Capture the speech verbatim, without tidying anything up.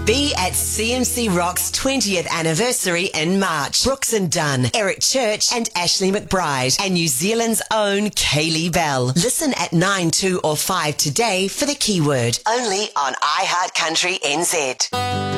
Be at C M C Rock's twentieth anniversary in March. Brooks and Dunn, Eric Church and Ashley McBride, and New Zealand's own Kaylee Bell. Listen at nine, two or five today for the keyword. Only on iHeart Country N Z.